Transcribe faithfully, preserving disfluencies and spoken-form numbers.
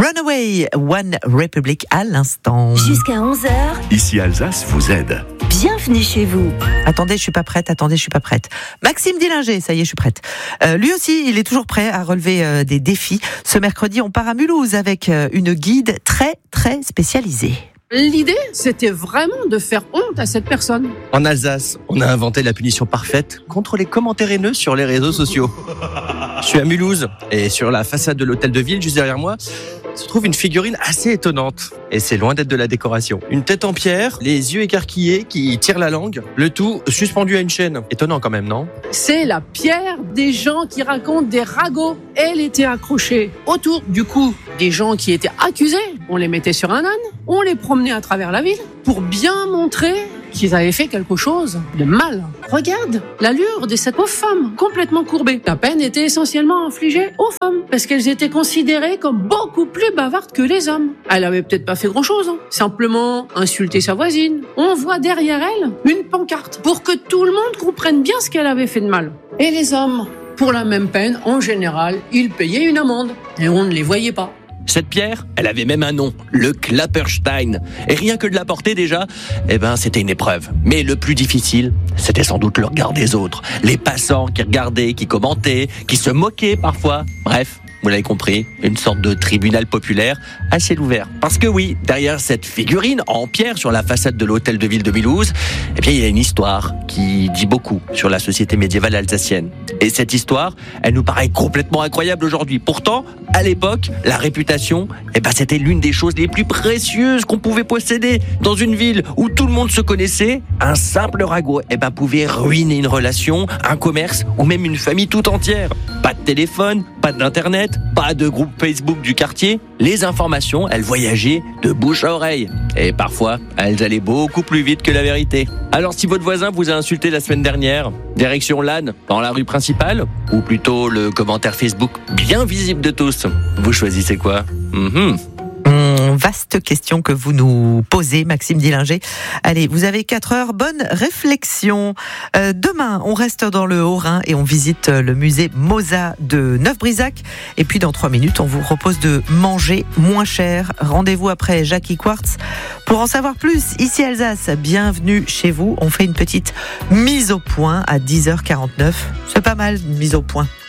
Runaway, One Republic à l'instant. Jusqu'à onze heures. Ici Alsace vous aide. Bienvenue chez vous. Attendez, je suis pas prête, attendez, je suis pas prête. Maxime Dillinger, ça y est, je suis prête. Euh, lui aussi, il est toujours prêt à relever euh, des défis. Ce mercredi, on part à Mulhouse avec euh, une guide très, très spécialisée. L'idée, c'était vraiment de faire honte à cette personne. En Alsace, on a inventé la punition parfaite contre les commentaires haineux sur les réseaux sociaux. Je suis à Mulhouse et sur la façade de l'hôtel de ville, juste derrière moi, se trouve une figurine assez étonnante. Et c'est loin d'être de la décoration. Une tête en pierre, les yeux écarquillés qui tirent la langue, le tout suspendu à une chaîne. Étonnant quand même, non ? C'est la pierre des gens qui racontent des ragots. Elle était accrochée autour du cou des gens qui étaient accusés. On les mettait sur un âne, on les promenait à travers la ville pour bien montrer qu'ils avaient fait quelque chose de mal. Regarde l'allure de cette pauvre femme, complètement courbée. La peine était essentiellement infligée aux femmes, parce qu'elles étaient considérées comme beaucoup plus bavardes que les hommes. Elle avait peut-être pas fait grand-chose, hein. Simplement insulter sa voisine. On voit derrière elle une pancarte, pour que tout le monde comprenne bien ce qu'elle avait fait de mal. Et les hommes, pour la même peine, en général, ils payaient une amende, et on ne les voyait pas. Cette pierre, elle avait même un nom, le Klapperstein. Et rien que de la porter déjà, eh ben, c'était une épreuve. Mais le plus difficile, c'était sans doute le regard des autres. Les passants qui regardaient, qui commentaient, qui se moquaient parfois. Bref, vous l'avez compris, une sorte de tribunal populaire à ciel ouvert. Parce que oui, derrière cette figurine en pierre sur la façade de l'hôtel de ville de Mulhouse, eh bien, il y a une histoire qui dit beaucoup sur la société médiévale alsacienne. Et cette histoire, elle nous paraît complètement incroyable aujourd'hui. Pourtant, à l'époque, la réputation, eh ben, c'était l'une des choses les plus précieuses qu'on pouvait posséder. Dans une ville où tout le monde se connaissait, un simple ragot, eh ben, pouvait ruiner une relation, un commerce ou même une famille tout entière. Pas de téléphone, pas d'internet, pas de groupe Facebook du quartier. Les informations, elles voyageaient de bouche à oreille. Et parfois, elles allaient beaucoup plus vite que la vérité. Alors si votre voisin vous a insulté la semaine dernière, direction l'âne, dans la rue principale, ou plutôt le commentaire Facebook bien visible de tous, vous choisissez quoi ? mm-hmm. Hum, vaste question que vous nous posez, Maxime Dillinger. Allez, vous avez quatre heures, bonne réflexion. Euh, demain, on reste dans le Haut-Rhin et on visite le musée Mosa de Neuf-Brisach. Et puis dans trois minutes, on vous propose de manger moins cher. Rendez-vous après Jackie Quartz. Pour en savoir plus, ici Alsace, bienvenue chez vous. On fait une petite mise au point à dix heures quarante-neuf. C'est pas mal, une mise au point.